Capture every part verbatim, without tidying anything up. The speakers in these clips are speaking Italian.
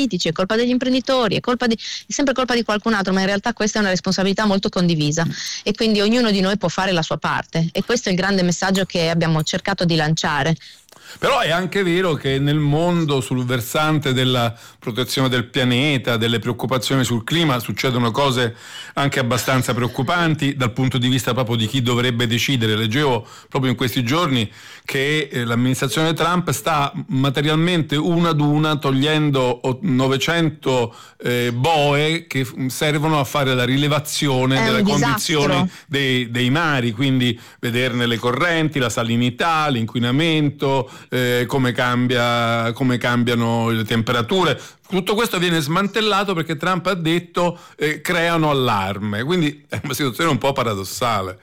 politici, è colpa degli imprenditori, è colpa di, è sempre colpa di qualcun altro, ma in realtà questa è una responsabilità molto condivisa e quindi ognuno di noi può fare la sua parte, e questo è il grande messaggio che abbiamo cercato di lanciare. Però è anche vero che nel mondo, sul versante della protezione del pianeta, delle preoccupazioni sul clima, succedono cose anche abbastanza preoccupanti dal punto di vista proprio di chi dovrebbe decidere. Leggevo proprio in questi giorni che eh, l'amministrazione Trump sta materialmente una ad una togliendo novecento eh, boe che servono a fare la rilevazione è delle condizioni dei, dei mari, quindi vederne le correnti, la salinità, l'inquinamento, Eh, come cambia, come cambiano le temperature. Tutto questo viene smantellato perché Trump ha detto eh, creano allarme, quindi è una situazione un po' paradossale.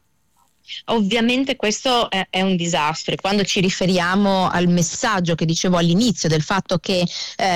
Ovviamente questo è, è un disastro, e quando ci riferiamo al messaggio che dicevo all'inizio del fatto che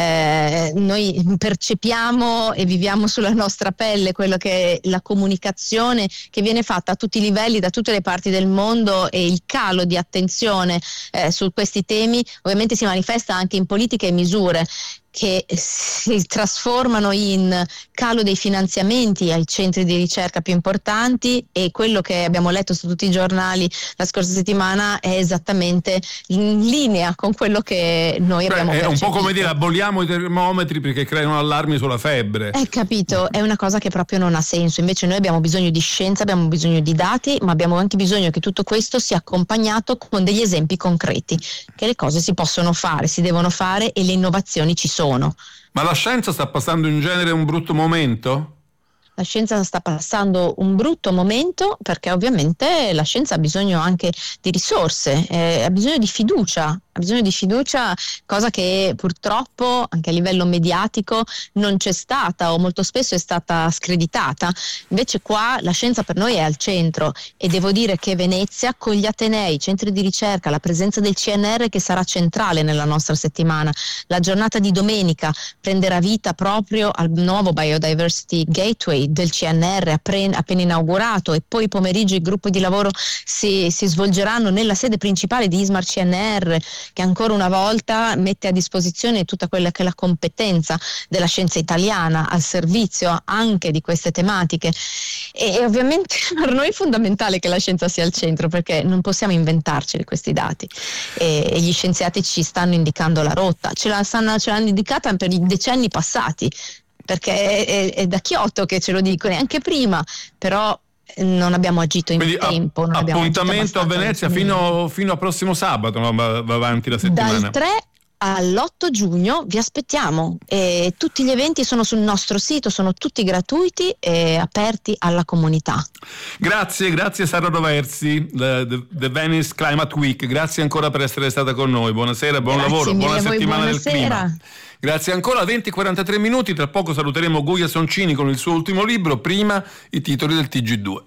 eh, noi percepiamo e viviamo sulla nostra pelle quello che è la comunicazione che viene fatta a tutti i livelli da tutte le parti del mondo, e il calo di attenzione eh, su questi temi ovviamente si manifesta anche in politiche e misure che si trasformano in calo dei finanziamenti ai centri di ricerca più importanti, e quello che abbiamo letto su tutti i giornali la scorsa settimana è esattamente in linea con quello che noi Beh, abbiamo è percepito. un po' come dire aboliamo i termometri perché creano allarmi sulla febbre. È capito, è una cosa che proprio non ha senso. Invece noi abbiamo bisogno di scienza, abbiamo bisogno di dati, ma abbiamo anche bisogno che tutto questo sia accompagnato con degli esempi concreti, che le cose si possono fare, si devono fare e le innovazioni ci sono. Ma la scienza sta passando in genere un brutto momento? La scienza sta passando un brutto momento perché ovviamente la scienza ha bisogno anche di risorse, eh, ha bisogno di fiducia, ha bisogno di fiducia, cosa che purtroppo anche a livello mediatico non c'è stata, o molto spesso è stata screditata. Invece qua la scienza per noi è al centro, e devo dire che Venezia, con gli atenei, i centri di ricerca, la presenza del C N R che sarà centrale nella nostra settimana, la giornata di domenica prenderà vita proprio al nuovo Biodiversity Gateway del C N R appena, appena inaugurato, e poi pomeriggio i gruppi di lavoro si, si svolgeranno nella sede principale di ISMAR C N R, che ancora una volta mette a disposizione tutta quella che è la competenza della scienza italiana al servizio anche di queste tematiche. E, e ovviamente per noi è fondamentale che la scienza sia al centro, perché non possiamo inventarci questi dati, e, e gli scienziati ci stanno indicando la rotta, ce la stanno, ce l'hanno indicata per i decenni passati, perché è, è da Kyoto che ce lo dicono, e anche prima, però non abbiamo agito in Quindi tempo. Non appuntamento a Venezia fino, fino a prossimo sabato, no? va, va avanti la settimana. Dal tre all'otto giugno vi aspettiamo, e tutti gli eventi sono sul nostro sito, sono tutti gratuiti e aperti alla comunità. Grazie, grazie Sara Roversi, the, the, the Venice Climate Week, grazie ancora per essere stata con noi, buonasera, buon Grazie lavoro, buona voi, settimana buonasera. del clima. Grazie ancora, venti e quarantatré minuti, tra poco saluteremo Guia Soncini con il suo ultimo libro, prima i titoli del T G due.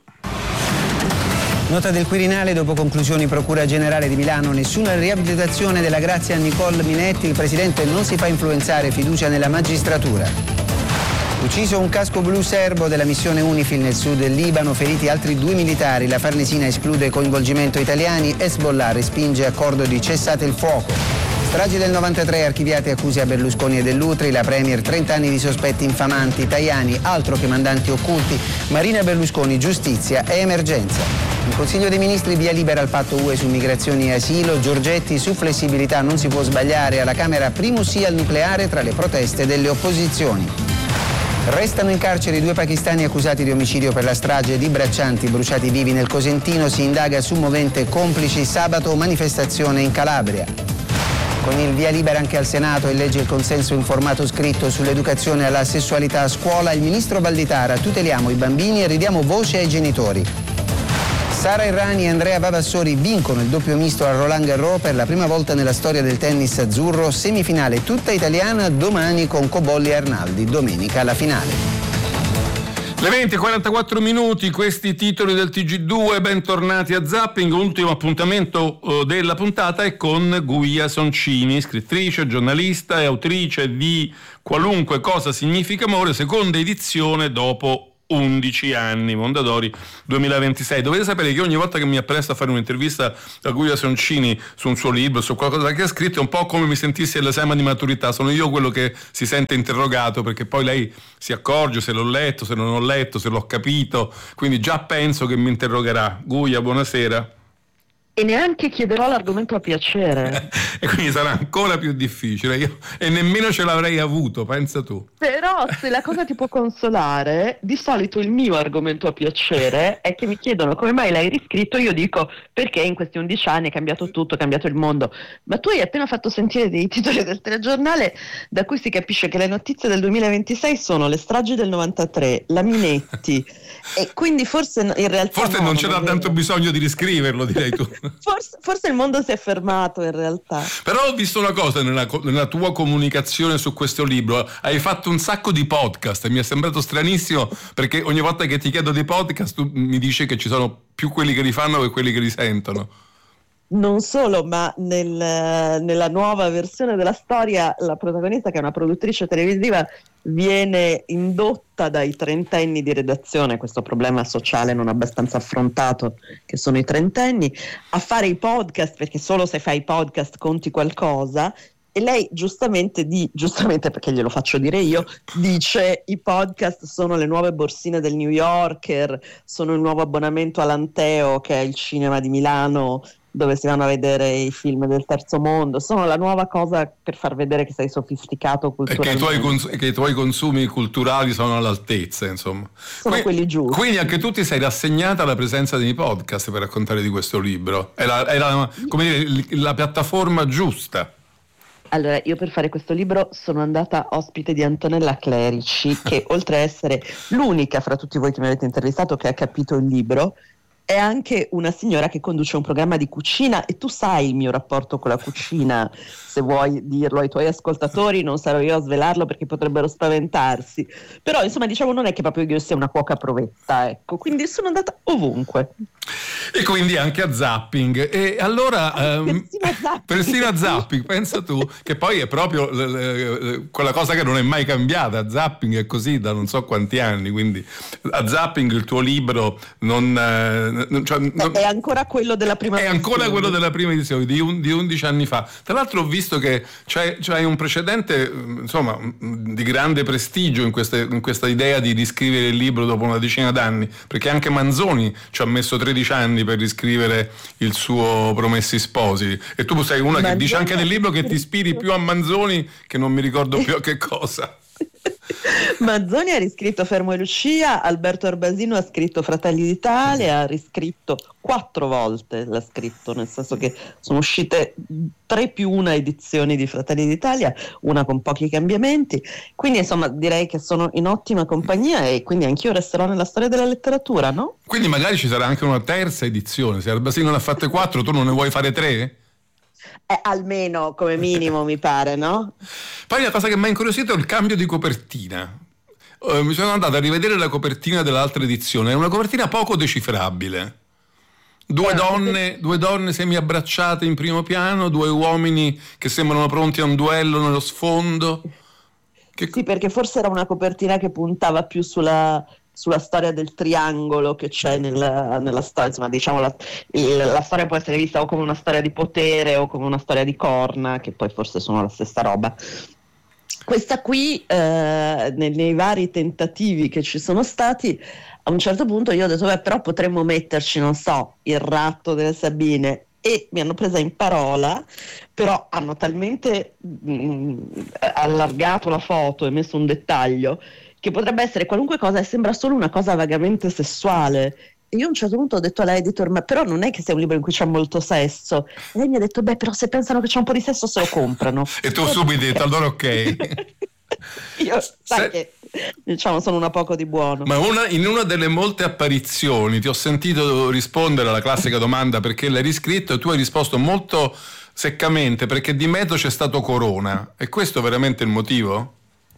Nota del Quirinale, dopo conclusioni Procura Generale di Milano, nessuna riabilitazione della Grazia a Nicole Minetti, il Presidente non si fa influenzare, fiducia nella magistratura. Ucciso un casco blu serbo della missione UNIFIL nel sud del Libano, feriti altri due militari, la Farnesina esclude coinvolgimento italiani, Hezbollah respinge accordo di cessate il fuoco. Stragi del novantatré, archiviate accuse a Berlusconi e Dell'Utri, la Premier trenta anni di sospetti infamanti, Tajani altro che mandanti occulti, Marina Berlusconi giustizia e emergenza. Il Consiglio dei Ministri via libera al patto U E su migrazioni e asilo, Giorgetti su flessibilità non si può sbagliare, alla Camera primo sì al nucleare tra le proteste delle opposizioni. Restano in carcere i due pakistani accusati di omicidio per la strage di braccianti bruciati vivi nel Cosentino, si indaga su movente complici, sabato manifestazione in Calabria. Con il via libera anche al Senato e legge il consenso in formato scritto sull'educazione alla sessualità a scuola, il ministro Valditara: tuteliamo i bambini e ridiamo voce ai genitori. Sara Errani e Andrea Vavassori vincono il doppio misto a Roland Garros per la prima volta nella storia del tennis azzurro, semifinale tutta italiana domani con Cobolli e Arnaldi, domenica la finale. Le venti e quarantaquattro minuti, questi titoli del T G due, bentornati a Zapping. L'ultimo appuntamento uh, della puntata è con Guia Soncini, scrittrice, giornalista e autrice di Qualunque cosa significa amore, seconda edizione dopo undici anni, Mondadori duemilaventisei. Dovete sapere che ogni volta che mi appresto a fare un'intervista a Guia Soncini su un suo libro, su qualcosa che ha scritto, è un po' come mi sentissi all'esame di maturità. Sono io quello che si sente interrogato, perché poi lei si accorge se l'ho letto, se non ho letto, se l'ho capito, quindi già penso che mi interrogherà. Guia, buonasera. E neanche chiederò l'argomento a piacere. E quindi sarà ancora più difficile. Io, e nemmeno ce l'avrei avuto, pensa tu. Però se la cosa ti può consolare, di solito il mio argomento a piacere è che mi chiedono come mai l'hai riscritto. Io dico perché in questi undici anni è cambiato tutto, è cambiato il mondo. Ma tu hai appena fatto sentire dei titoli del telegiornale da cui si capisce che le notizie del duemilaventisei sono le stragi del novantatré, la Minetti, e quindi forse in realtà forse no, non c'era non tanto bisogno di riscriverlo, direi tu. Forse, forse il mondo si è fermato in realtà. Però ho visto una cosa nella, nella tua comunicazione su questo libro: hai fatto un sacco di podcast e mi è sembrato stranissimo, perché ogni volta che ti chiedo dei podcast tu mi dici che ci sono più quelli che li fanno che quelli che li sentono. Non solo, ma nel, nella nuova versione della storia la protagonista, che è una produttrice televisiva, viene indotta dai trentenni di redazione, questo problema sociale non abbastanza affrontato che sono i trentenni, a fare i podcast, perché solo se fai i podcast conti qualcosa. E lei giustamente, di, giustamente perché glielo faccio dire io, dice i podcast sono le nuove borsine del New Yorker, sono il nuovo abbonamento all'Anteo, che è il cinema di Milano dove si vanno a vedere i film del terzo mondo, sono la nuova cosa per far vedere che sei sofisticato culturalmente. E che i tuoi, cons- che i tuoi consumi culturali sono all'altezza, insomma. Sono que- quelli giusti. Quindi anche tu ti sei rassegnata alla presenza dei podcast per raccontare di questo libro. È la, è la, come dire, la piattaforma giusta. Allora, io per fare questo libro sono andata ospite di Antonella Clerici, che oltre a essere l'unica fra tutti voi che mi avete intervistato che ha capito il libro, è anche una signora che conduce un programma di cucina, e tu sai il mio rapporto con la cucina, se vuoi dirlo ai tuoi ascoltatori, non sarò io a svelarlo perché potrebbero spaventarsi, però insomma diciamo non è che proprio io sia una cuoca provetta, ecco, quindi sono andata ovunque. E quindi anche a Zapping. E allora ah, ehm, persino a Zapping, persino a Zapping, pensa tu, che poi è proprio le, le, quella cosa che non è mai cambiata. Zapping è così da non so quanti anni, quindi a Zapping il tuo libro non, eh, cioè, non è ancora quello della prima è edizione. ancora quello della prima edizione di, un, di undici anni fa. Tra l'altro ho visto che c'è, c'è un precedente, insomma, di grande prestigio in, queste, in questa idea di riscrivere il libro dopo una decina d'anni, perché anche Manzoni ci ha messo tredici anni per riscrivere il suo Promessi Sposi, e tu sei una Manzoni che dice anche nel libro che ti ispiri più a Manzoni che non mi ricordo più a che cosa. Manzoni ha riscritto Fermo e Lucia, Alberto Arbasino ha scritto Fratelli d'Italia, ha riscritto quattro volte, l'ha scritto, nel senso che sono uscite tre più una edizioni di Fratelli d'Italia, una con pochi cambiamenti, quindi insomma direi che sono in ottima compagnia, e quindi anch'io resterò nella storia della letteratura, no? Quindi magari ci sarà anche una terza edizione, se Arbasino ne ha fatte quattro, tu non ne vuoi fare tre? Eh, almeno come minimo mi pare, no? Poi la cosa che mi ha incuriosito è il cambio di copertina. Uh, mi sono andato a rivedere la copertina dell'altra edizione, è una copertina poco decifrabile. Due donne, due donne semi-abbracciate in primo piano, due uomini che sembrano pronti a un duello nello sfondo. Che... Sì, perché forse era una copertina che puntava più sulla... sulla storia del triangolo che c'è nella, nella storia, insomma diciamo la, il, la storia può essere vista o come una storia di potere o come una storia di corna, che poi forse sono la stessa roba. Questa qui eh, nei, nei vari tentativi che ci sono stati, a un certo punto io ho detto beh, però potremmo metterci, non so, il ratto delle Sabine, e mi hanno presa in parola, però hanno talmente mh, allargato la foto e messo un dettaglio che potrebbe essere qualunque cosa e sembra solo una cosa vagamente sessuale. E io a un certo punto ho detto all'editor, ma però non è che sia un libro in cui c'è molto sesso. E lei mi ha detto, beh, però se pensano che c'è un po' di sesso se lo comprano. E tu subito hai detto, allora ok. Io sai se... che diciamo sono una poco di buono. Ma una, in una delle molte apparizioni ti ho sentito rispondere alla classica domanda perché l'hai riscritto, e tu hai risposto molto seccamente perché di mezzo c'è stato Corona. E questo è veramente il motivo?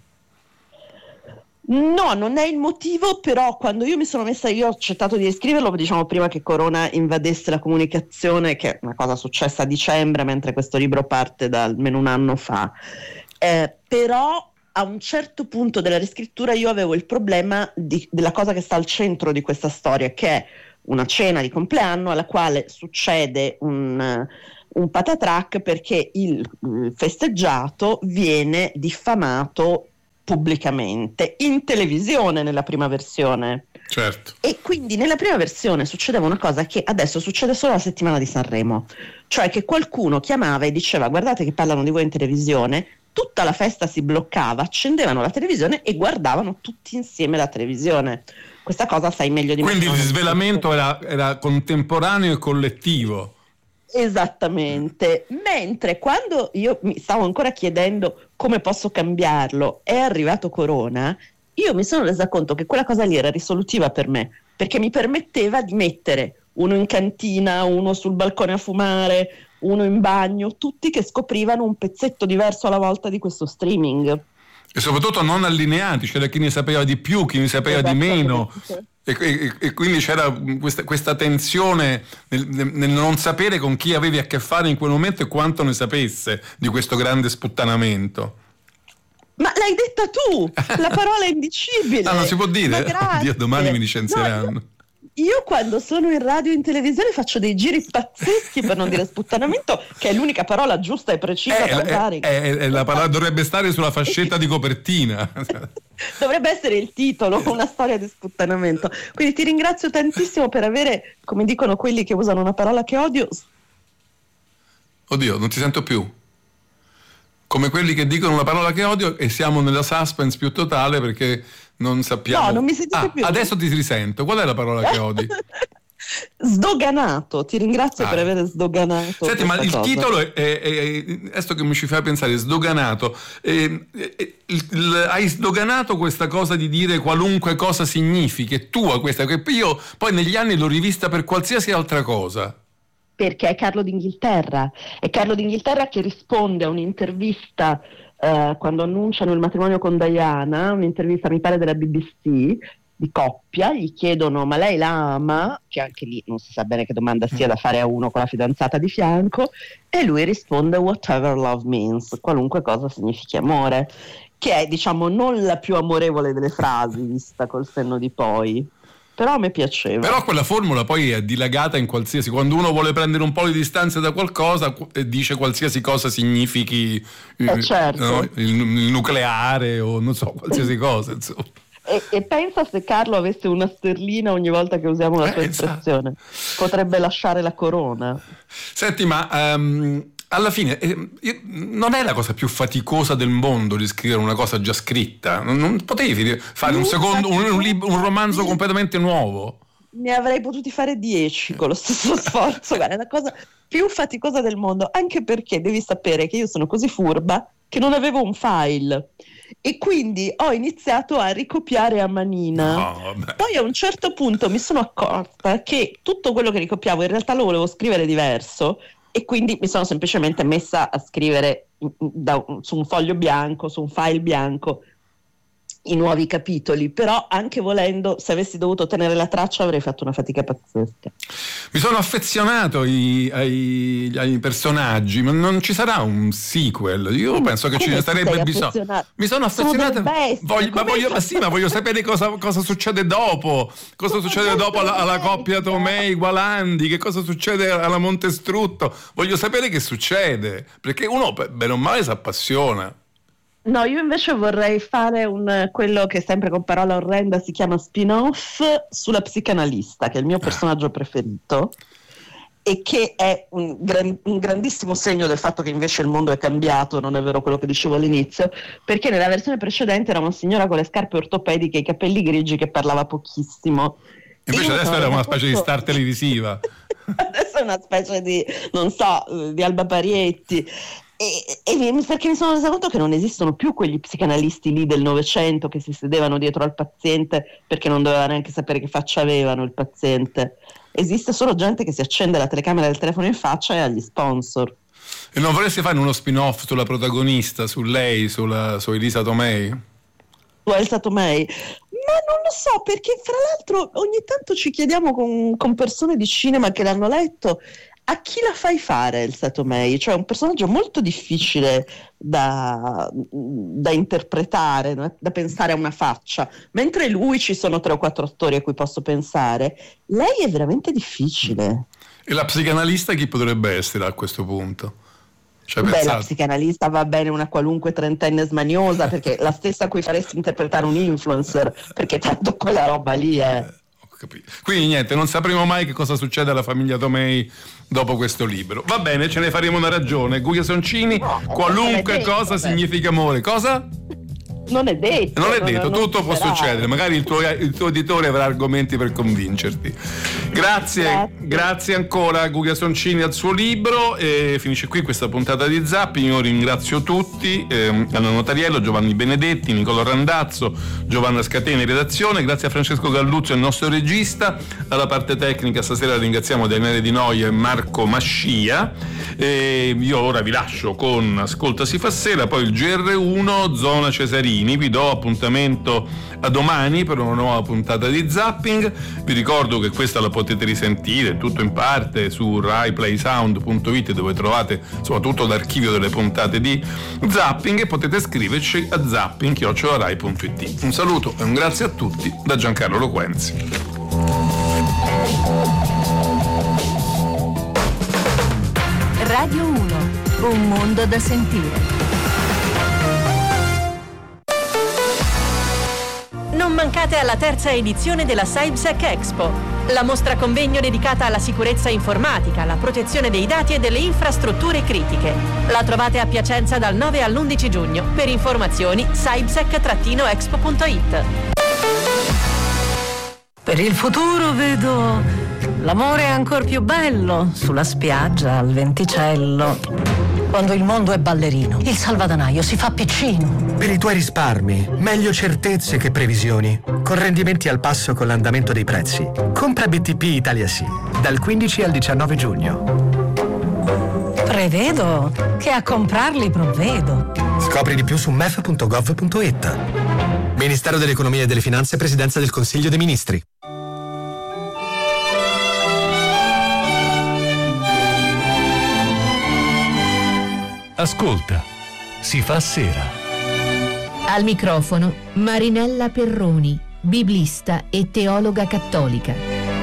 No, non è il motivo, però quando io mi sono messa, io ho accettato di riscriverlo, diciamo prima che Corona invadesse la comunicazione, che è una cosa successa a dicembre, mentre questo libro parte da almeno un anno fa. Eh, però a un certo punto della riscrittura io avevo il problema di, della cosa che sta al centro di questa storia, che è una cena di compleanno alla quale succede un, un patatrac perché il, il festeggiato viene diffamato pubblicamente in televisione nella prima versione. Certo. E quindi nella prima versione succedeva una cosa che adesso succede solo la settimana di Sanremo, cioè che qualcuno chiamava e diceva guardate che parlano di voi in televisione, tutta la festa si bloccava, accendevano la televisione e guardavano tutti insieme la televisione. Questa cosa sai meglio di me. Quindi il disvelamento era, era contemporaneo e collettivo. Esattamente, mentre quando io mi stavo ancora chiedendo come posso cambiarlo, è arrivato Corona, io mi sono resa conto che quella cosa lì era risolutiva per me, perché mi permetteva di mettere uno in cantina, uno sul balcone a fumare, uno in bagno, tutti che scoprivano un pezzetto diverso alla volta di questo streaming. E soprattutto non allineati, c'era chi ne sapeva di più, chi ne sapeva di meno. E, e, e quindi c'era questa, questa tensione nel, nel non sapere con chi avevi a che fare in quel momento e quanto ne sapesse di questo grande sputtanamento. Ma l'hai detta tu, la parola è indicibile. Ah, non si può dire? Oddio, domani mi licenzieranno. No, io, io quando sono in radio e in televisione faccio dei giri pazzeschi per non dire sputtanamento, che è l'unica parola giusta e precisa eh, da usare. È, è, è la parola, dovrebbe stare sulla fascetta di copertina. Dovrebbe essere il titolo, una storia di sputtanamento. Quindi ti ringrazio tantissimo per avere, come dicono quelli che usano una parola che odio. Oddio, non ti sento più. Come quelli che dicono una parola che odio e siamo nella suspense più totale perché non sappiamo. No, non mi sentite ah, più. Adesso ti risento. Qual è la parola che odi? Sdoganato, ti ringrazio ah. per aver sdoganato. Senti, ma il cosa. titolo è, è, è, è questo che mi ci fa pensare, sdoganato. Eh, eh, il, il, hai sdoganato questa cosa di dire qualunque cosa significhi, è tua questa, che io poi negli anni l'ho rivista per qualsiasi altra cosa. Perché è Carlo d'Inghilterra, è Carlo d'Inghilterra che risponde a un'intervista eh, quando annunciano il matrimonio con Diana, un'intervista mi pare della B B C, di coppia, gli chiedono ma lei la ama, che anche lì non si sa bene che domanda sia da fare a uno con la fidanzata di fianco, e lui risponde whatever love means, qualunque cosa significhi amore, che è diciamo non la più amorevole delle frasi vista col senno di poi. Però a me piaceva. Però quella formula poi è dilagata in qualsiasi, quando uno vuole prendere un po' di distanza da qualcosa dice qualsiasi cosa significhi eh, certo. no? il, il nucleare o non so, qualsiasi cosa insomma. E, e pensa se Carlo avesse una sterlina ogni volta che usiamo la sua eh, espressione, esatto. Potrebbe lasciare la corona. Senti, ma um, alla fine eh, non è la cosa più faticosa del mondo di scrivere una cosa già scritta? Non, non potevi fare un secondo un, un, lib- un romanzo completamente nuovo? Ne avrei potuti fare dieci con lo stesso sforzo. Guarda, è la cosa più faticosa del mondo, anche perché devi sapere che io sono così furba che non avevo un file e quindi ho iniziato a ricopiare a manina. No, poi a un certo punto mi sono accorta che tutto quello che ricopiavo in realtà lo volevo scrivere diverso e quindi mi sono semplicemente messa a scrivere da, su un foglio bianco, su un file bianco i nuovi capitoli, però anche volendo, se avessi dovuto tenere la traccia avrei fatto una fatica pazzesca. Mi sono affezionato ai, ai, ai personaggi, ma non ci sarà un sequel? Io come, penso che ce ne sarebbe bisogno. Mi sono affezionato, voglio, ma, voglio, ma sì, ma voglio sapere cosa, cosa succede dopo, cosa come succede dopo alla, alla coppia Tomei Gualandi, che cosa succede alla Montestrutto, voglio sapere che succede, perché uno bene o male si appassiona. No, io invece vorrei fare un, quello che sempre con parola orrenda si chiama spin-off sulla psicanalista, che è il mio personaggio preferito e che è un, gran, un grandissimo segno del fatto che invece il mondo è cambiato, non è vero quello che dicevo all'inizio, perché nella versione precedente era una signora con le scarpe ortopediche e i capelli grigi che parlava pochissimo. Invece adesso era una specie di star televisiva. Adesso è una specie di, non so, di Alba Parietti. E, e perché mi sono resa conto che non esistono più quegli psicanalisti lì del Novecento che si sedevano dietro al paziente perché non doveva neanche sapere che faccia avevano il paziente. Esiste solo gente che si accende la telecamera del telefono in faccia e ha gli sponsor. E non vorresti fare uno spin-off sulla protagonista, su lei, sulla, su Elisa Tomei? Su Elsa Tomei? Ma non lo so, perché fra l'altro ogni tanto ci chiediamo con, con persone di cinema che l'hanno letto. a chi la fai fare il Seto Mei? Cioè, è un personaggio molto difficile da, da interpretare, no? Da pensare a una faccia. Mentre lui ci sono tre o quattro attori a cui posso pensare, lei è veramente difficile. E la psicanalista chi potrebbe essere a questo punto? Cioè, Beh, pensate... la psicanalista va bene una qualunque trentenne smaniosa, perché la stessa a cui faresti interpretare un influencer, perché tanto quella roba lì è... Quindi niente, non sapremo mai che cosa succede alla famiglia Tomei dopo questo libro. Va bene, ce ne faremo una ragione. Guia Soncini, no, qualunque detto, cosa vabbè. Significa amore. Cosa? Non è detto. Non è detto, non, tutto non può sarà. succedere. Magari il tuo, il tuo editore avrà argomenti per convincerti. Grazie, grazie, grazie ancora a Guia Soncini al suo libro. E finisce qui questa puntata di Zapping. Io ringrazio tutti, eh, Anna Notariello, Giovanni Benedetti, Nicola Randazzo, Giovanna Scatena in redazione. Grazie a Francesco Galluzzo, il nostro regista. Alla parte tecnica stasera ringraziamo Daniele Di Noia e Marco Mascia. E io ora vi lascio con Ascolta si fa sera, poi il G R uno, Zona Cesarini. Vi do appuntamento a domani per una nuova puntata di Zapping. Vi ricordo che questa la potete risentire tutto in parte su rai play sound punto it, dove trovate soprattutto l'archivio delle puntate di Zapping, e potete scriverci a zapping chiocciola rai punto it. Un saluto e un grazie a tutti da Giancarlo Loquenzi. Radio uno, un mondo da sentire. Non mancate alla terza edizione della SciBSec Expo, la mostra convegno dedicata alla sicurezza informatica, alla protezione dei dati e delle infrastrutture critiche. La trovate a Piacenza dal nove all'undici giugno. Per informazioni scibsec expo punto it. Per il futuro vedo l'amore ancor più bello sulla spiaggia al venticello. Quando il mondo è ballerino, il salvadanaio si fa piccino. Per i tuoi risparmi, meglio certezze che previsioni. Con rendimenti al passo con l'andamento dei prezzi. Compra B T P Italia Sì, dal quindici al diciannove giugno. Prevedo che a comprarli provvedo. Scopri di più su mef punto gov punto it. Ministero dell'Economia e delle Finanze, Presidenza del Consiglio dei Ministri. Ascolta, si fa sera. Al microfono Marinella Perroni, biblista e teologa cattolica.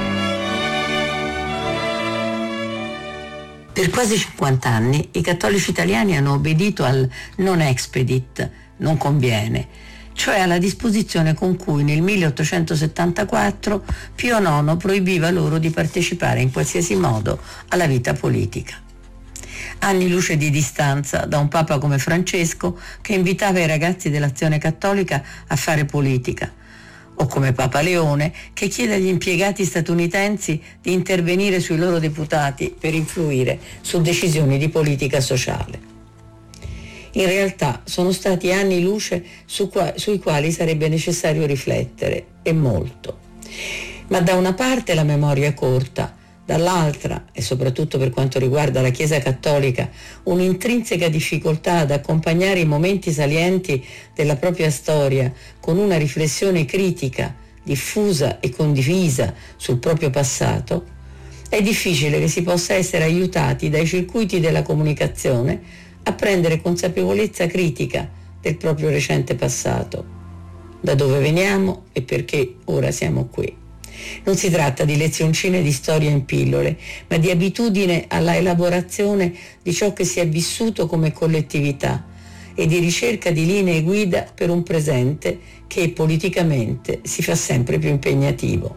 Per quasi cinquanta anni i cattolici italiani hanno obbedito al non expedit, non conviene, cioè alla disposizione con cui nel milleottocentosettantaquattro Pio nono proibiva loro di partecipare in qualsiasi modo alla vita politica. Anni luce di distanza da un papa come Francesco, che invitava i ragazzi dell'Azione Cattolica a fare politica, o come Papa Leone, che chiede agli impiegati statunitensi di intervenire sui loro deputati per influire su decisioni di politica sociale. In realtà sono stati anni luce su qua, sui quali sarebbe necessario riflettere, e molto. Ma da una parte la memoria è corta, dall'altra, e soprattutto per quanto riguarda la Chiesa Cattolica, un'intrinseca difficoltà ad accompagnare i momenti salienti della propria storia con una riflessione critica, diffusa e condivisa sul proprio passato, è difficile che si possa essere aiutati dai circuiti della comunicazione a prendere consapevolezza critica del proprio recente passato, da dove veniamo e perché ora siamo qui. Non si tratta di lezioncine di storia in pillole, ma di abitudine alla elaborazione di ciò che si è vissuto come collettività e di ricerca di linee guida per un presente che politicamente si fa sempre più impegnativo.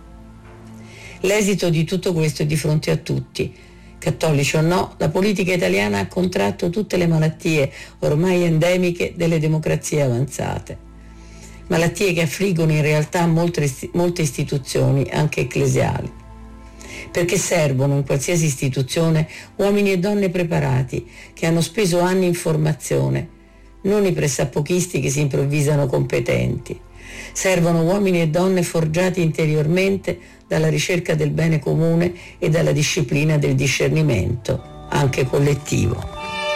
L'esito di tutto questo è di fronte a tutti. Cattolici o no, la politica italiana ha contratto tutte le malattie ormai endemiche delle democrazie avanzate. Malattie che affliggono in realtà molte, molte istituzioni, anche ecclesiali. Perché servono in qualsiasi istituzione uomini e donne preparati, che hanno speso anni in formazione, non i pressappochisti che si improvvisano competenti. Servono uomini e donne forgiati interiormente dalla ricerca del bene comune e dalla disciplina del discernimento, anche collettivo.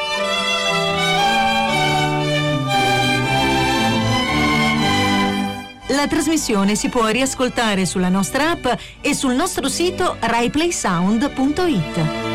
La trasmissione si può riascoltare sulla nostra app e sul nostro sito rai play sound punto it.